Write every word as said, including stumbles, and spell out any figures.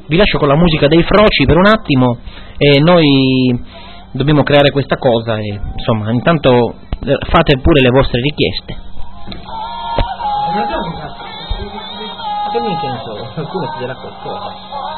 vi lascio con la musica dei Froci per un attimo e noi dobbiamo creare questa cosa e insomma intanto fate pure le vostre richieste. Che mica ne so, qualcuno ti dirà qualcosa.